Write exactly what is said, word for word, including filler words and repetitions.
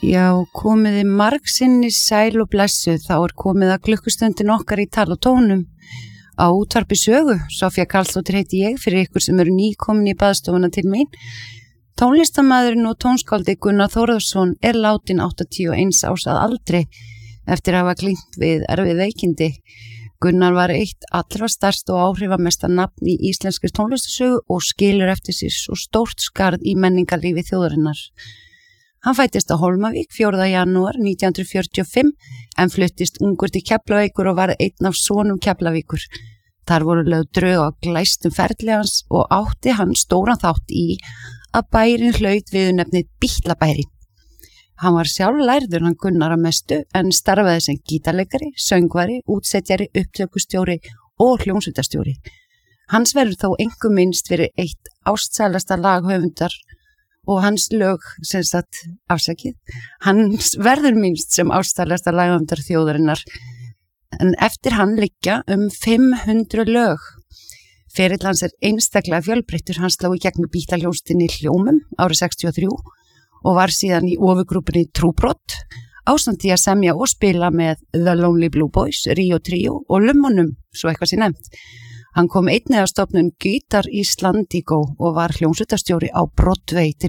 Já, komiði margsinni sæl og blessuð, þá er komið að klukkustundin okkar í tal og tónum. Á útvarpi sögu, Sofía Karlsdóttir heiti ég fyrir ykkur sem eru nýkomin í baðstofuna til mín. Tónlistarmaðurinn og tónskáldi Gunnar Þórðarsson er látinn áttatíu og eins árs að aldri eftir að hafa glímt við erfið veikindi. Gunnar var eitt allra stærst og áhrifamesta nafn í íslenskri tónlistarsögu og skilur eftir sér svo stórt skarð í menningarlífi þjóðarinnar. Hann fættist á Hólmavík fjórða janúar nítján hundruð fjörutíu og fimm en fluttist ungur til Keflavíkur og var einn af sonum Keflavíkur. Þar voru lögð drög á glæstum ferli hans og átti hann stóran þátt í að bærin hlaut viðurnefnið Bítlabærin. Hann var sjálf lærður hann Gunnar að mestu en starfaði sem gítarleikari, söngvari, útsetjari, upptökustjóri og hljómsveitarstjóri. Hans verður þó einkum minnst fyrir eitt ástsælasta lag höfundar og hans lög, sem sagt, afsakið, hans verður minnst sem ástsælasta lag höfundar þjóðarinnar, en eftir hann liggja um fimm hundruð lög. Ferill hans er einstaklega fjölbreyttur, hann sló í gegn með Bítlahljómsveitinni Hljómum árið sextíu og þrjú og var síðan í ofurgrúpunni Trúbrot, ásamt í að semja og spila með The Lonely Blue Boys, Ríó Tríó og Lummunum, svo eitthvað sé nefnt. Hann kom einnig að stofnun Guitar Ísland og var hljómsveitarstjóri á Broadway til